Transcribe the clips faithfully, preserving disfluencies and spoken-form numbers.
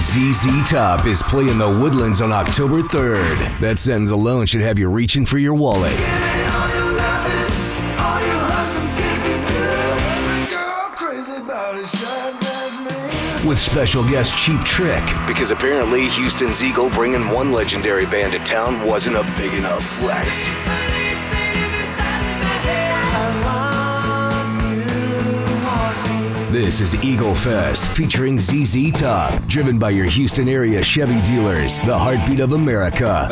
Z Z Top is playing the Woodlands on October third. That sentence alone should have you reaching for your wallet. With special guest Cheap Trick, because apparently Houston's Eagle bringing one legendary band to town wasn't a big enough flex. This is Eagle Fest, featuring Z Z Top, driven by your Houston area Chevy dealers, the heartbeat of America.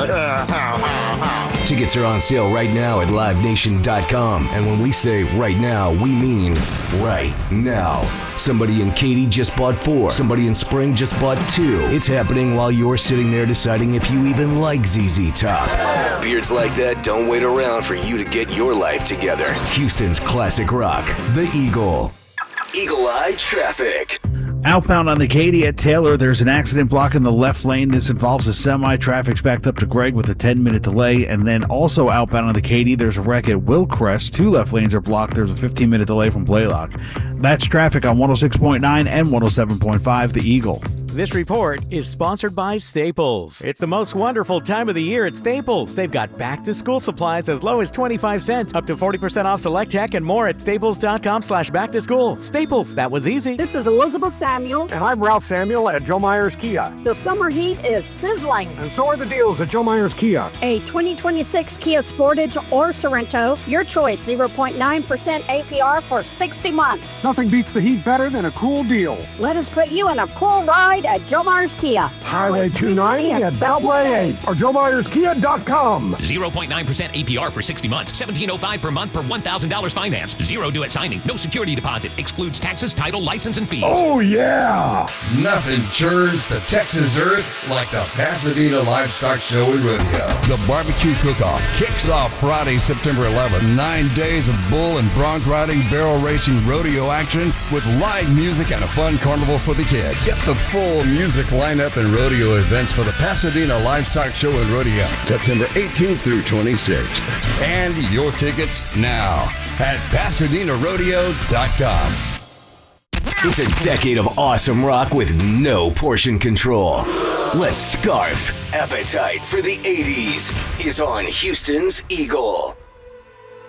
Tickets are on sale right now at live nation dot com, and when we say right now, we mean right now. Somebody in Katy just bought four. Somebody in Spring just bought two. It's happening while you're sitting there deciding if you even like Z Z Top. Beards like that don't wait around for you to get your life together. Houston's classic rock, the Eagle. Eagle Eye Traffic. Outbound on the Katy at Taylor, there's an accident blocking the left lane. This involves a semi. Traffic's backed up to Gregg with a ten-minute delay. And then also outbound on the Katy, there's a wreck at Willcrest. Two left lanes are blocked. There's a fifteen-minute delay from Blaylock. That's traffic on one oh six point nine and one oh seven point five, The Eagle. This report is sponsored by Staples. It's the most wonderful time of the year at Staples. They've got back-to-school supplies as low as twenty-five cents, up to forty percent off select tech and more at staples.com slash back-to-school. Staples, that was easy. This is Elizabeth Samuel. And I'm Ralph Samuel at Joe Myers Kia. The summer heat is sizzling. And so are the deals at Joe Myers Kia. A twenty twenty-six Kia Sportage or Sorento, your choice, zero point nine percent A P R for sixty months. Nothing beats the heat better than a cool deal. Let us put you in a cool ride at Joe Myers Kia. Highway two ninety at Beltway eight or joe myers kia dot com. zero point nine percent A P R for sixty months. seventeen oh five per month per one thousand dollars finance. Zero due at signing. No security deposit. Excludes taxes, title, license, and fees. Oh, yeah. Nothing churns the Texas earth like the Pasadena Livestock Show and Rodeo. The barbecue cook-off kicks off Friday, September eleventh. Nine days of bull and bronc riding, barrel racing, rodeo action with live music and a fun carnival for the kids. Get the full music lineup and rodeo events for the Pasadena Livestock Show and Rodeo, September eighteenth through twenty-sixth. And your tickets now at pasadena rodeo dot com. It's a decade of awesome rock with no portion control. Let's scarf. Appetite for the eighties is on Houston's Eagle.